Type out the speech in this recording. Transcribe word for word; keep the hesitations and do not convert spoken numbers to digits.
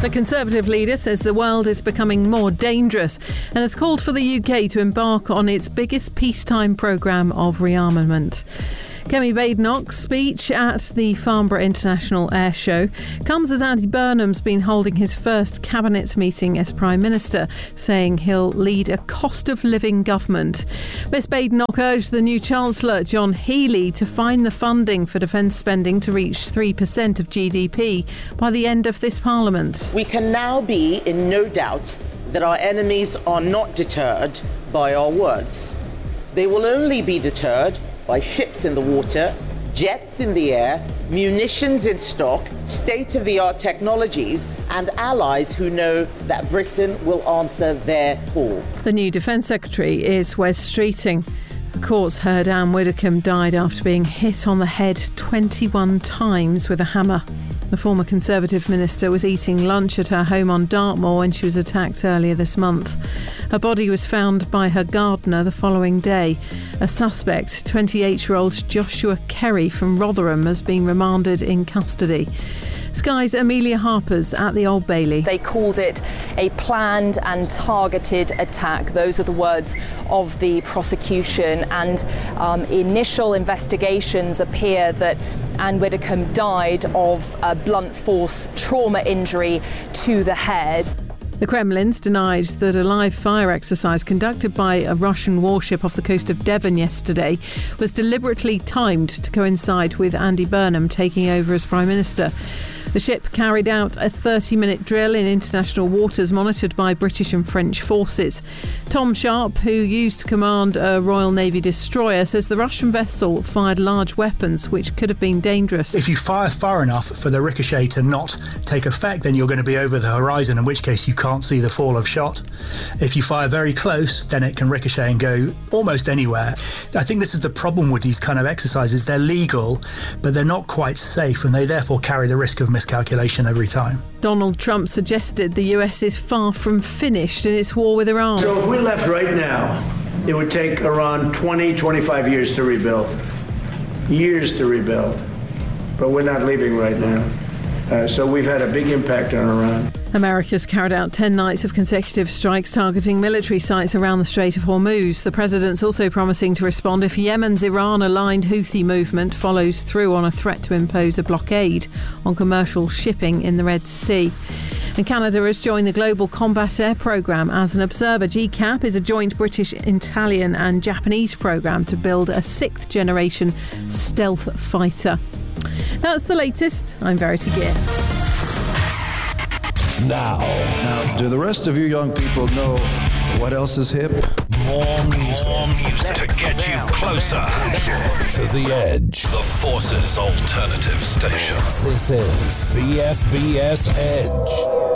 The Conservative leader says the world is becoming more dangerous and has called for the U K to embark on its biggest peacetime programme of rearmament. Kemi Badenoch's speech at the Farnborough International Air Show comes as Andy Burnham's been holding his first cabinet meeting as Prime Minister, saying he'll lead a cost-of-living government. Miss Badenoch urged the new Chancellor, John Healey, to find the funding for defence spending to reach three percent of G D P by the end of this Parliament. We can now be in no doubt that our enemies are not deterred by our words. They will only be deterred by ships in the water, jets in the air, munitions in stock, state-of-the-art technologies, and allies who know that Britain will answer their call. The new Defence Secretary is Wes Streeting. The courts heard Anne Widdecombe died after being hit on the head twenty-one times with a hammer. The former Conservative minister was eating lunch at her home on Dartmoor when she was attacked earlier this month. Her body was found by her gardener the following day. A suspect, twenty-eight-year-old Joshua Kerry from Rotherham, has been remanded in custody. Sky's Amelia Harper's at the Old Bailey. They called it a planned and targeted attack. Those are the words of the prosecution, and um, initial investigations appear that Anne Widdecombe died of a blunt force trauma injury to the head. The Kremlin's denied that a live fire exercise conducted by a Russian warship off the coast of Devon yesterday was deliberately timed to coincide with Andy Burnham taking over as Prime Minister. The ship carried out a thirty-minute drill in international waters monitored by British and French forces. Tom Sharp, who used to command a Royal Navy destroyer, says the Russian vessel fired large weapons which could have been dangerous. If you fire far enough for the ricochet to not take effect, then you're going to be over the horizon, in which case you can't see the fall of shot. If you fire very close, then it can ricochet and go almost anywhere. I think this is the problem with these kind of exercises. They're legal, but they're not quite safe, and they therefore carry the risk of miscalculation every time. Donald Trump suggested the U S is far from finished in its war with Iran. So if we left right now, it would take Iran twenty, twenty-five years to rebuild. Years to rebuild. But we're not leaving right now. Uh, so we've had a big impact on Iran. America's carried out ten nights of consecutive strikes targeting military sites around the Strait of Hormuz. The president's also promising to respond if Yemen's Iran-aligned Houthi movement follows through on a threat to impose a blockade on commercial shipping in the Red Sea. And Canada has joined the Global Combat Air Programme as an observer. G CAP is a joint British, Italian and Japanese programme to build a sixth-generation stealth fighter. That's the latest. I'm Verity Gear. Now. Now, do the rest of you young people know what else is hip? More music. More music to get you closer to the edge. The Forces Alternative Station. This is B F B S Edge.